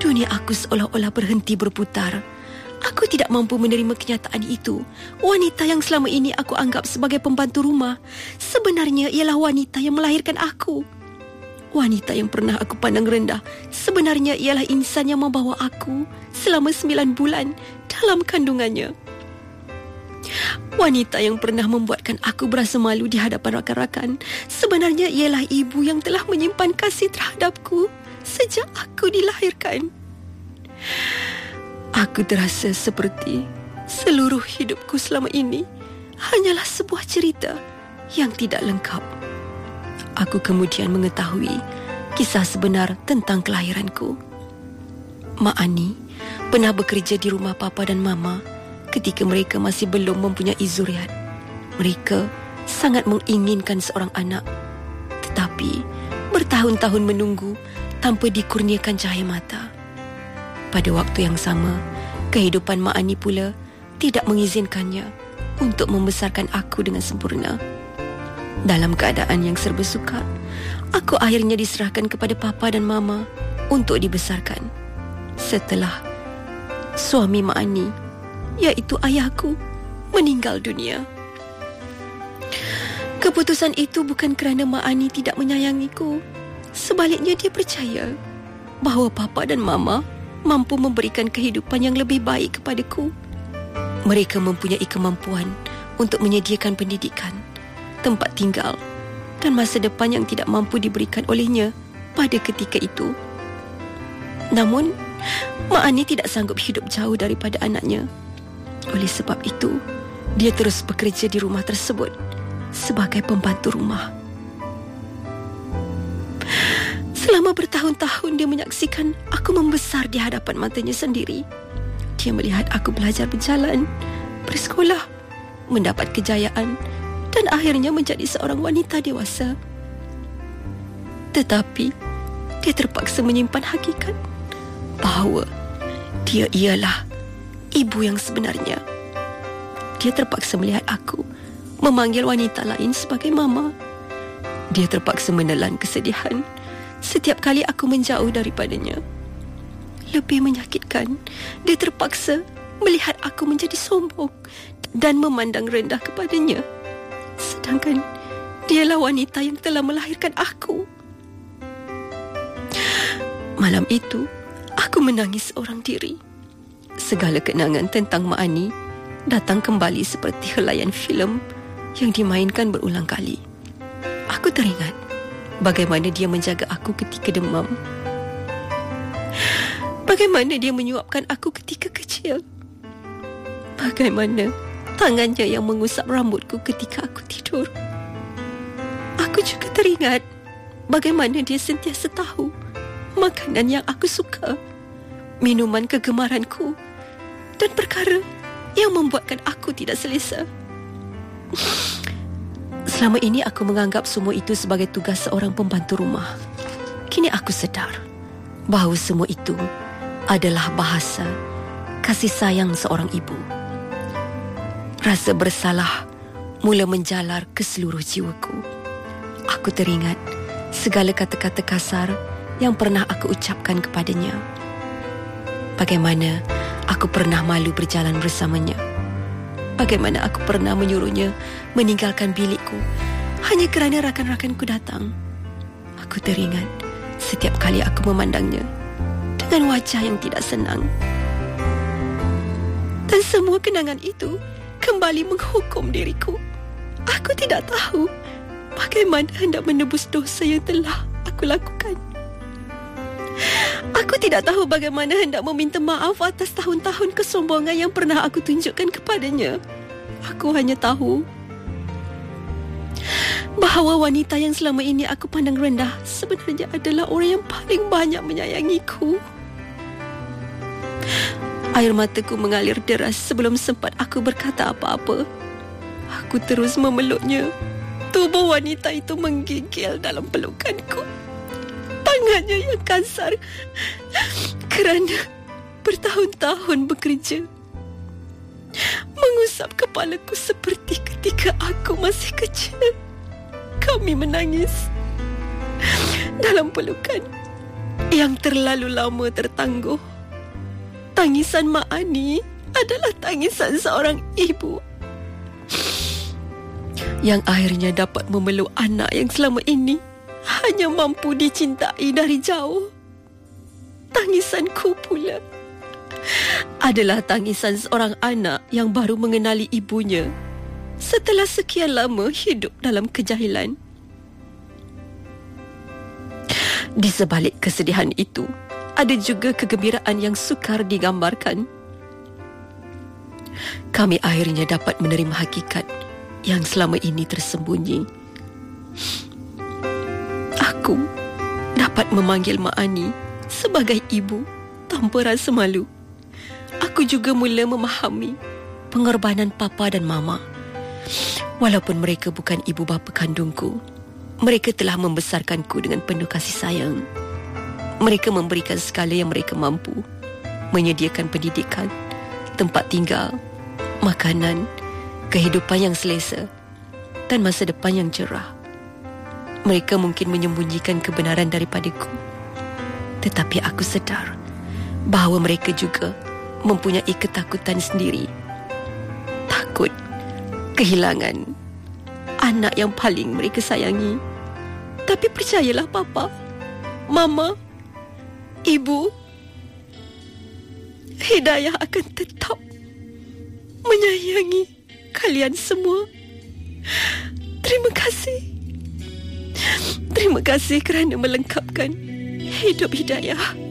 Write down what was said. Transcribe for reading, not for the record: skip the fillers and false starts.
Dunia aku seolah-olah berhenti berputar. Aku tidak mampu menerima kenyataan itu. Wanita yang selama ini aku anggap sebagai pembantu rumah sebenarnya ialah wanita yang melahirkan aku. Wanita yang pernah aku pandang rendah sebenarnya ialah insan yang membawa aku selama 9 bulan dalam kandungannya. Wanita yang pernah membuatkan aku berasa malu di hadapan rakan-rakan sebenarnya ialah ibu yang telah menyimpan kasih terhadapku sejak aku dilahirkan. Aku terasa seperti seluruh hidupku selama ini hanyalah sebuah cerita yang tidak lengkap. Aku kemudian mengetahui kisah sebenar tentang kelahiranku. Mak Ani pernah bekerja di rumah papa dan mama ketika mereka masih belum mempunyai zuriat. Mereka sangat menginginkan seorang anak, tetapi bertahun-tahun menunggu tanpa dikurniakan cahaya mata. Pada waktu yang sama, kehidupan Mak Ani pula tidak mengizinkannya untuk membesarkan aku dengan sempurna. Dalam keadaan yang serba sukar, aku akhirnya diserahkan kepada papa dan mama untuk dibesarkan. Setelah suami Mak Ani, iaitu ayahku, meninggal dunia. Keputusan itu bukan kerana Mak Ani tidak menyayangiku. Sebaliknya dia percaya bahawa papa dan mama mampu memberikan kehidupan yang lebih baik kepadaku. Mereka mempunyai kemampuan untuk menyediakan pendidikan, tempat tinggal dan masa depan yang tidak mampu diberikan olehnya pada ketika itu. Namun, Mak Ani tidak sanggup hidup jauh daripada anaknya. Oleh sebab itu, dia terus bekerja di rumah tersebut sebagai pembantu rumah. Selama bertahun-tahun dia menyaksikan aku membesar di hadapan matanya sendiri. Dia melihat aku belajar berjalan, bersekolah, mendapat kejayaan dan akhirnya menjadi seorang wanita dewasa. Tetapi dia terpaksa menyimpan hakikat bahawa dia ialah ibu yang sebenarnya. Dia terpaksa melihat aku memanggil wanita lain sebagai mama. Dia terpaksa menelan kesedihan setiap kali aku menjauh daripadanya. Lebih menyakitkan, dia terpaksa melihat aku menjadi sombong dan memandang rendah kepadanya. Sedangkan dialah wanita yang telah melahirkan aku. Malam itu, aku menangis seorang diri. Segala kenangan tentang Mak Ani datang kembali seperti helaian filem yang dimainkan berulang kali. Aku teringat bagaimana dia menjaga aku ketika demam. Bagaimana dia menyuapkan aku ketika kecil. Bagaimana tangannya yang mengusap rambutku ketika aku tidur. Aku juga teringat bagaimana dia sentiasa tahu makanan yang aku suka, minuman kegemaranku dan perkara yang membuatkan aku tidak selesa. Selama ini aku menganggap semua itu sebagai tugas seorang pembantu rumah. Kini aku sedar bahawa semua itu adalah bahasa kasih sayang seorang ibu. Rasa bersalah mula menjalar ke seluruh jiwaku. Aku teringat segala kata-kata kasar yang pernah aku ucapkan kepadanya. Bagaimana aku pernah malu berjalan bersamanya. Bagaimana aku pernah menyuruhnya meninggalkan bilikku hanya kerana rakan-rakanku datang. Aku teringat setiap kali aku memandangnya dengan wajah yang tidak senang. Dan semua kenangan itu kembali menghukum diriku. Aku tidak tahu bagaimana hendak menebus dosa yang telah aku lakukan. Aku tidak tahu bagaimana hendak meminta maaf atas tahun-tahun kesombongan yang pernah aku tunjukkan kepadanya. Aku hanya tahu bahawa wanita yang selama ini aku pandang rendah sebenarnya adalah orang yang paling banyak menyayangiku. Air mataku mengalir deras sebelum sempat aku berkata apa-apa. Aku terus memeluknya. Tubuh wanita itu menggigil dalam pelukanku. Tangannya yang kasar kerana bertahun-tahun bekerja mengusap kepalaku seperti ketika aku masih kecil. Kami menangis dalam pelukan yang terlalu lama tertangguh. Tangisan Mak Ani adalah tangisan seorang ibu yang akhirnya dapat memeluk anak yang selama ini hanya mampu dicintai dari jauh. Tangisanku pula adalah tangisan seorang anak yang baru mengenali ibunya setelah sekian lama hidup dalam kejahilan. Di sebalik kesedihan itu, ada juga kegembiraan yang sukar digambarkan. Kami akhirnya dapat menerima hakikat yang selama ini tersembunyi. Aku dapat memanggil Mak Ani sebagai ibu tanpa rasa malu. Aku juga mula memahami pengorbanan papa dan mama. Walaupun mereka bukan ibu bapa kandungku, mereka telah membesarkanku dengan penuh kasih sayang. Mereka memberikan segala yang mereka mampu, menyediakan pendidikan, tempat tinggal, makanan, kehidupan yang selesa dan masa depan yang cerah. Mereka mungkin menyembunyikan kebenaran daripadaku, tetapi aku sedar bahawa mereka juga mempunyai ketakutan sendiri. Takut kehilangan anak yang paling mereka sayangi. Tapi percayalah papa, mama, ibu, Hidayah akan tetap menyayangi kalian semua. Terima kasih. Terima kasih kerana melengkapkan hidup Hidayah.